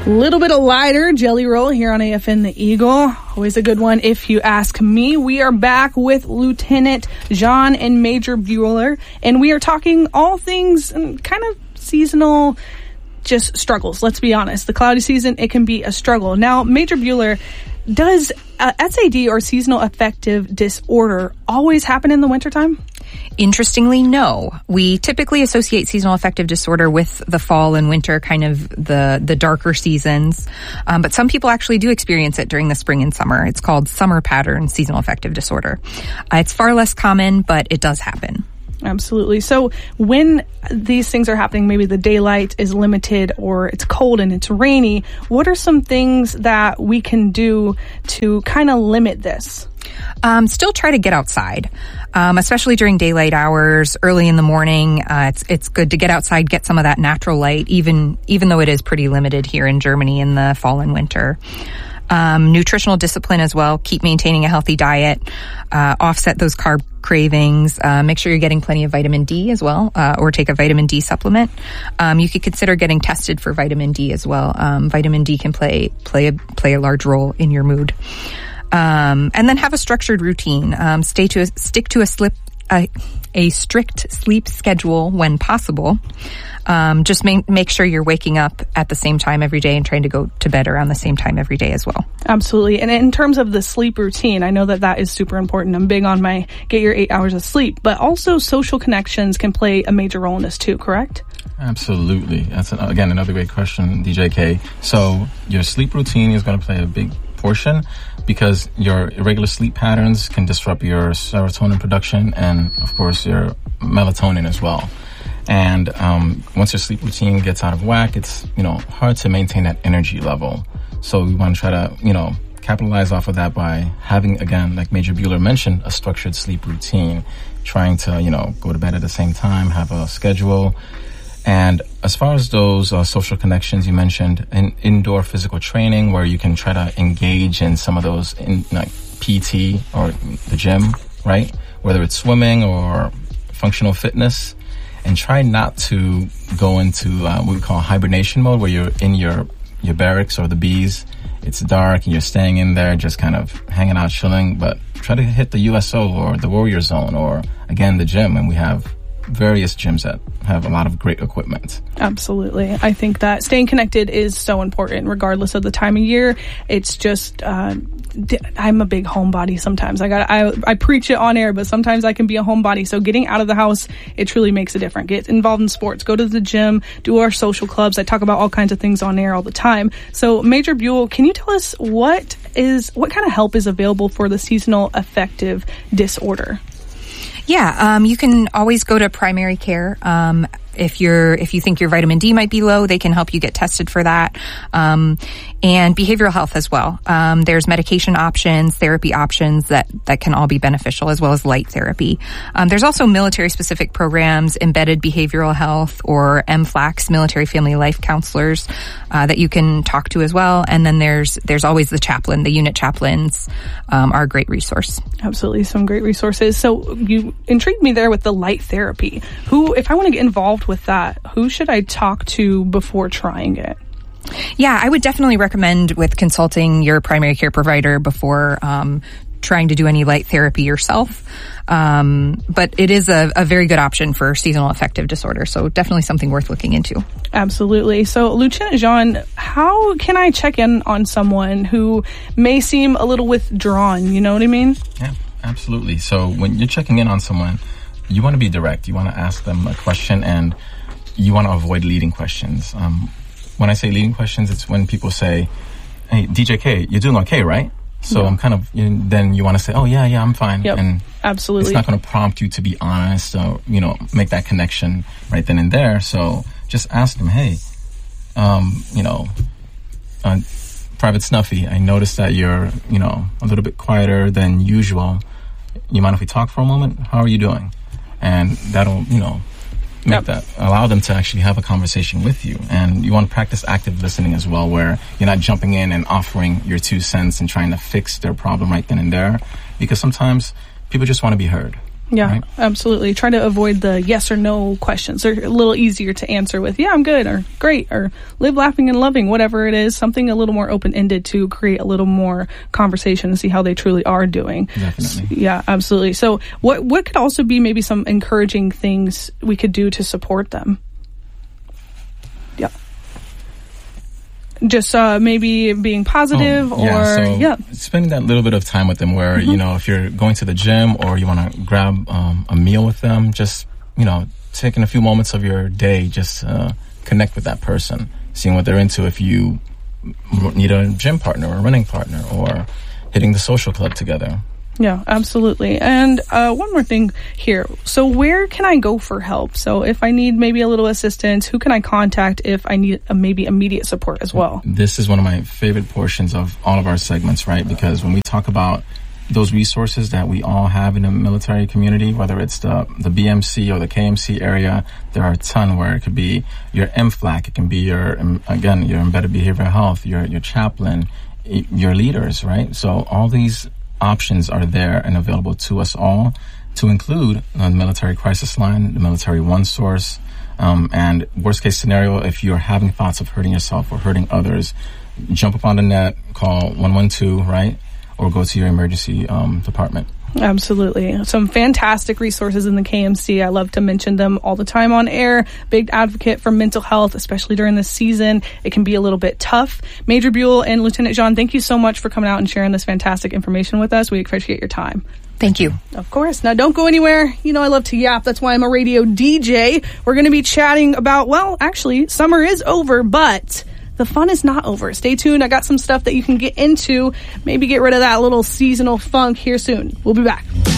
Little bit of lighter Jelly Roll here on AFN The Eagle. Always a good one if you ask me. We are back with Lieutenant John and Major Bueller, and we are talking all things kind of seasonal, just struggles. Let's be honest. The cloudy season, it can be a struggle. Now, Major Bueller, does SAD or seasonal affective disorder always happen in the wintertime? Interestingly, no. We typically associate seasonal affective disorder with the fall and winter, kind of the darker seasons. But some people actually do experience it during the spring and summer. It's called summer pattern seasonal affective disorder. It's far less common, but it does happen. Absolutely. So when these things are happening, maybe the daylight is limited or it's cold and it's rainy, what are some things that we can do to kind of limit this? Still try to get outside, especially during daylight hours, early in the morning. It's good to get outside, get some of that natural light, even though it is pretty limited here in Germany in the fall and winter. Nutritional discipline as well. Keep maintaining a healthy diet, offset those carb cravings, make sure you're getting plenty of vitamin D as well, or take a vitamin D supplement. You could consider getting tested for vitamin D as well. Vitamin D can play a large role in your mood. And then have a structured routine. Stick to a strict sleep schedule when possible. Just make sure you're waking up at the same time every day and trying to go to bed around the same time every day as well. Absolutely. And in terms of the sleep routine, I know that is super important. I'm big on my get your 8 hours of sleep, but also social connections can play a major role in this too, correct? Absolutely. That's, again, another great question, DJK. So your sleep routine is going to play a big portion because your irregular sleep patterns can disrupt your serotonin production and, of course, your melatonin as well. And once your sleep routine gets out of whack, it's, hard to maintain that energy level. So we want to try to, capitalize off of that by having, again, like Major Bueller mentioned, a structured sleep routine, trying to, go to bed at the same time, have a schedule. And as far as those social connections you mentioned, indoor physical training where you can try to engage in some of those in like PT or the gym, right? Whether it's swimming or functional fitness, and try not to go into what we call hibernation mode where you're in your barracks or the B's. It's dark and you're staying in there just kind of hanging out, chilling, but try to hit the USO or the Warrior Zone or, again, the gym. And we have various gyms that have a lot of great equipment. Absolutely. I think that staying connected is so important regardless of the time of year. It's just, I'm a big homebody sometimes. I preach it on air, but sometimes I can be a homebody. So getting out of the house, it truly makes a difference. Get involved in sports, go to the gym, do our social clubs. I talk about all kinds of things on air all the time. So Major Buell, can you tell us what kind of help is available for the seasonal affective disorder? Yeah, you can always go to primary care. If you think your vitamin D might be low, they can help you get tested for that. And behavioral health as well. There's medication options, therapy options that can all be beneficial, as well as light therapy. There's also military specific programs, embedded behavioral health or MFLACs, military family life counselors, that you can talk to as well. And then there's always the chaplain, the unit chaplains, are a great resource. Absolutely. Some great resources. So you intrigued me there with the light therapy. If I want to get involved with that, who should I talk to before trying it? Yeah, I would definitely recommend with consulting your primary care provider before trying to do any light therapy yourself. But it is a very good option for seasonal affective disorder, so definitely something worth looking into. Absolutely. So, Lieutenant Jean, how can I check in on someone who may seem a little withdrawn? You know what I mean? Yeah, absolutely. So when you're checking in on someone, you want to be direct. You want to ask them a question, and you want to avoid leading questions. When I say leading questions, it's when people say, "Hey, DJK, you're doing okay, right?" So I'm kind of, then you want to say, "Oh, yeah, I'm fine." Yep, and absolutely. It's not going to prompt you to be honest or, make that connection right then and there. So just ask them, "Hey, Private Snuffy, I noticed that you're, a little bit quieter than usual. You mind if we talk for a moment? How are you doing?" And that'll, allow them to actually have a conversation with you. And you want to practice active listening as well, where you're not jumping in and offering your 2 cents and trying to fix their problem right then and there. Because sometimes people just want to be heard. Yeah, right? absolutely. Try to avoid the yes or no questions. They're a little easier to answer with, yeah, I'm good, or great, or live laughing and loving, whatever it is, something a little more open-ended to create a little more conversation and see how they truly are doing. Definitely. Yeah, absolutely. So what could also be maybe some encouraging things we could do to support them? Yeah. Just maybe being positive spending that little bit of time with them where, you know, if you're going to the gym or you want to grab a meal with them, just, you know, taking a few moments of your day, just connect with that person, seeing what they're into. If you need a gym partner or a running partner or hitting the social club together. Yeah, absolutely. And one more thing here. So where can I go for help? So if I need maybe a little assistance, who can I contact if I need maybe immediate support as well? This is one of my favorite portions of all of our segments, right? Because when we talk about those resources that we all have in the military community, whether it's the BMC or the KMC area, there are a ton where it could be your MFLAC, it can be your embedded behavioral health, your chaplain, your leaders, right? So all these options are there and available to us all, to include the military crisis line, the military one source, and worst case scenario, if you're having thoughts of hurting yourself or hurting others, jump up on the net, call 112, right? Or go to your emergency department. Absolutely. Some fantastic resources in the KMC. I love to mention them all the time on air. Big advocate for mental health, especially during this season. It can be a little bit tough. Major Buell and Lieutenant Jean, thank you so much for coming out and sharing this fantastic information with us. We appreciate your time. Thank you. Of course. Now, don't go anywhere. You know I love to yap. That's why I'm a radio DJ. We're going to be chatting about, well, actually, summer is over, but the fun is not over. Stay tuned. I got some stuff that you can get into. Maybe get rid of that little seasonal funk here soon. We'll be back.